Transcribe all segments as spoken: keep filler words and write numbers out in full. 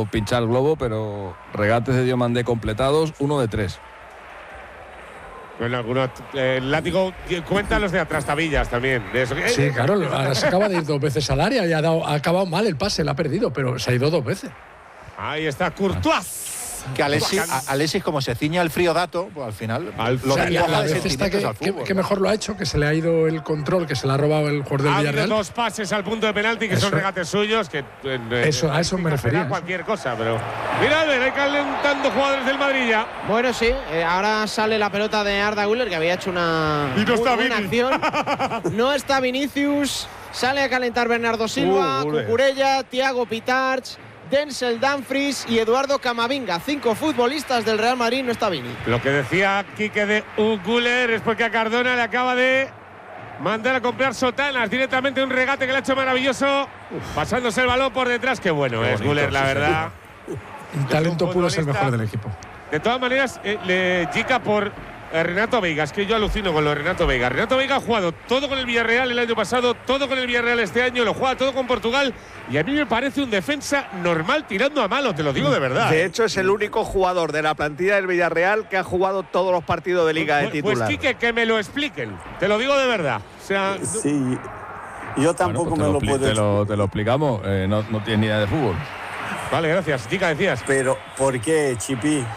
quiero pinchar el globo, pero regates de Diomandé completados, uno de tres. Bueno, algunos, eh, el látigo cuenta los de atrás tabillas también. De eso. Sí, claro, ahora se acaba de ir dos veces al área y ha, dado, ha acabado mal el pase, la ha perdido, pero se ha ido dos veces. Ahí está Courtois. Que Alexis, a, Alexis, como se ciña el frío dato, pues al final al lo o sea, que a la vez está que, que, que mejor lo ha hecho, que se le ha ido el control, que se le ha robado el jugador del ha Villarreal. Ha dos pases al punto de penalti que eso, son regates suyos, que eh, eso, a eso me refería. Cualquier cosa, pero mira, a ver, hay calentando jugadores del Madrid ya. Bueno, sí, eh, ahora sale la pelota de Arda Güler, que había hecho una y no está buena acción. No está Vinicius, sale a calentar Bernardo Silva, uh, Cucurella, Thiago Pitarch, Denzel Dumfries y Eduardo Camavinga. Cinco futbolistas del Real Madrid, no está Vini. Lo que decía Quique de Güler es porque a Cardona le acaba de mandar a comprar sotanas directamente, un regate que le ha hecho maravilloso. Uf. Pasándose el balón por detrás. Qué bueno Qué es Güler, la verdad. Un talento puro, es el mejor del equipo. De todas maneras, eh, le chica por Renato Veiga, es que yo alucino con lo de Renato Veiga. Renato Veiga ha jugado todo con el Villarreal el año pasado, todo con el Villarreal este año, lo juega todo con Portugal y a mí me parece un defensa normal tirando a malo, te lo digo de verdad. De hecho, es el único jugador de la plantilla del Villarreal que ha jugado todos los partidos de Liga pues, de titular. Pues Quique, que me lo expliquen, te lo digo de verdad. O sea, sí, yo tampoco bueno, pues me lo, lo puedo te lo, te lo explicamos, eh, no, no tienes ni idea de fútbol. Vale, gracias. Chica, decías. Pero, ¿por qué, Chipi?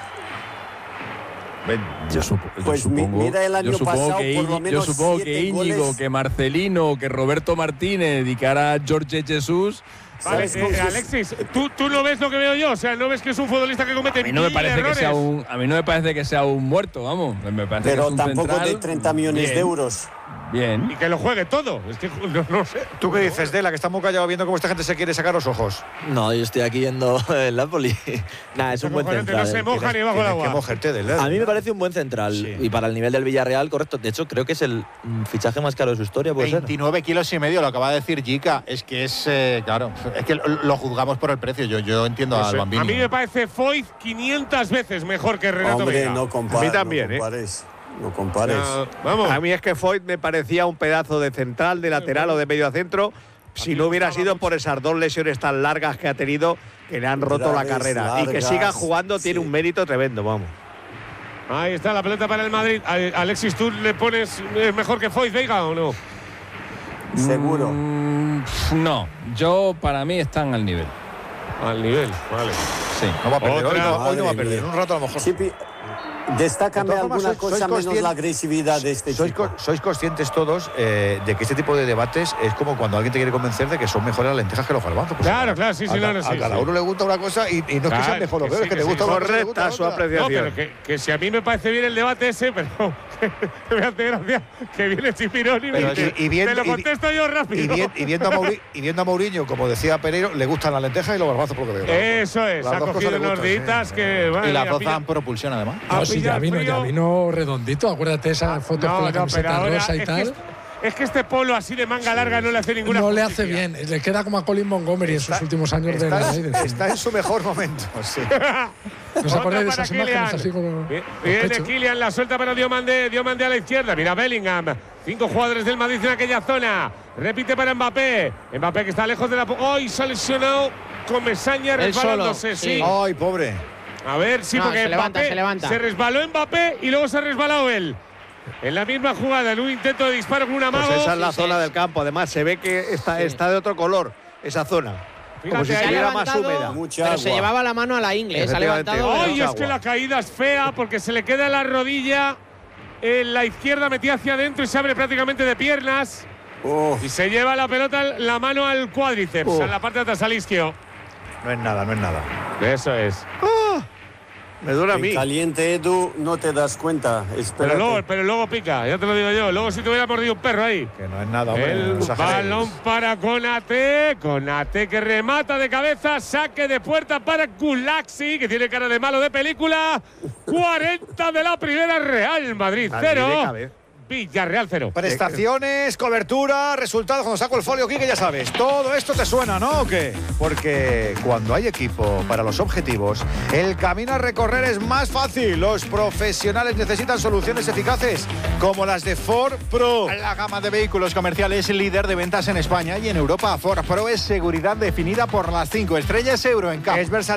Yo, supo, yo pues supongo, mira el año yo supongo pasado, que, por lo menos yo supongo que Íñigo, goles. que Marcelino, que Roberto Martínez y que ahora Jorge Jesús. Vale, eh, Alexis, ¿tú, tú no ves lo que veo yo, o sea, no ves que es un futbolista que comete a mí no me parece errores. que sea un, a mí no me parece que sea un muerto, vamos. Me parece Pero que es un tampoco central, de treinta millones bien, de euros. Bien. Y que lo juegue todo. Es que no, no sé. ¿Tú qué dices, Dela? Que está muy callado viendo cómo esta gente se quiere sacar los ojos. No, yo estoy aquí viendo el Napoli. Nada, es un buen central. No se moja ni bajo el agua. Que mojerte, Dela. A mí me parece un buen central. Sí. Y para el nivel del Villarreal, correcto. De hecho, creo que es el fichaje más caro de su historia. ¿Puede veintinueve ser? kilos y medio, lo acaba de decir Jica. Es que es, eh, claro, es que lo juzgamos por el precio. Yo, yo entiendo Eso, al Bambini. A mí me parece Foyt quinientas veces mejor que Renato Hombre, Veiga. no compares, a mí también, no compares. ¿eh? No compares. No, vamos. A mí es que Foyt me parecía un pedazo de central, de lateral o de medio centro, si no hubiera sido por esas dos lesiones tan largas que ha tenido, que le han roto la carrera. Largas, y que siga jugando sí. tiene un mérito tremendo, vamos. Ahí está la pelota para el Madrid. Alexis, ¿tú le pones mejor que Foyt Veiga o no? Seguro. Mm, no, yo para mí están al nivel. Al nivel, vale. Sí. No va a perder, hoy no, hoy no va a Madre perder. mía. Un rato a lo mejor. Chipi, destácame De todas formas, alguna sois- cosa sois menos la agresividad de este sois, chico. co- sois conscientes todos eh, de que este tipo de debates es como cuando alguien te quiere convencer de que son mejores las lentejas que los garbanzos. Pues Claro, a- claro, sí, sí, a, no, no, a sí, cada sí. uno le gusta una cosa y, y no es que Claro, sean mejor o que peor, sí, es que que te sí. gusta una cosa y te gusta Correcta la su otra. apreciación. No, pero que, que si a mí me parece bien el debate ese, pero que me hace gracia que viene Chipirón y me Pero dice, y- y bien- te lo y- contesto yo rápido. Y, bien- y viendo a Mouri- y viendo a Mourinho, como decía Pereiro, le gustan las lentejas y los garbanzos por lo que veo. Eso es, Las ha dos cogido cosas le unos gustan, días sí. que… madre Y las mía, dos pilla- dan propulsión, además. a No, sí, ya pillar vino, frío. ya vino redondito. Acuérdate esa foto No, con la no, camiseta pero ahora rosa y es tal. Que este, es que este polo así de manga larga no le hace ninguna No le justicia. hace bien. Le queda como a Colin Montgomery en sus últimos años de está, la Raiders. está en su mejor momento. Sí. ¿No os Otra acordáis de para esas imágenes Kylian. así como Bien- los Viene pechos? Kylian, la suelta para Diomandé, Diomandé a la izquierda, mira Bellingham, cinco jugadores del Madrid en aquella zona, repite para Mbappé, Mbappé que está lejos de la… ¡Ay, se ha lesionado con Mesaña Él resbalándose! solo, Sí. sí. Ay, pobre. A ver, sí, No, porque se levanta, Mbappé se levanta. se resbaló Mbappé y luego se ha resbalado él. En la misma jugada, en un intento de disparo con un amago. Pues esa es la Sí, zona sí. del campo. Además, se ve que está, Sí. está de otro color esa zona. Como si Fíjate, ahí estuviera ha más levantado, húmeda. Mucha pero agua. se llevaba la mano a la ingle. Se ha Efectivamente. levantado. Ay, ¡Ay, pero- es que la caída es fea porque se le queda en la rodilla en la izquierda, metida hacia adentro y se abre prácticamente de piernas. Uf, Y se lleva la pelota, la mano al cuádriceps, Uf. en la parte de atrás al isquio. No es nada, no es nada. Eso es. Me duele a en mí. caliente, Edu, no te das cuenta. Pero Espérate. luego, pero luego pica, ya te lo digo yo. Luego si te hubiera mordido un perro ahí. Que no es nada, hombre. El no exageréis. balón para Konate, Konate que remata de cabeza, saque de puerta para Gulaxi, que tiene cara de malo de película. cuarenta de la primera, Real Madrid Dale, de cero, cabeza. Villarreal cero. Prestaciones, cobertura, resultados. Cuando saco el folio aquí, que ya sabes, todo esto te suena, ¿no? ¿O qué? Porque cuando hay equipo para los objetivos, el camino a recorrer es más fácil. Los profesionales necesitan soluciones eficaces como las de Ford Pro. La gama de vehículos comerciales líder de ventas en España y en Europa. Ford Pro es seguridad definida por las cinco estrellas Euro en C A P. Es versátil.